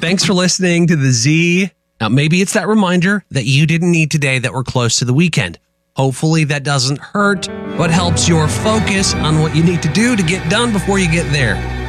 Thanks for listening to the Z. Now, maybe it's that reminder that you didn't need today that we're close to the weekend. Hopefully that doesn't hurt, but helps your focus on what you need to do to get done before you get there.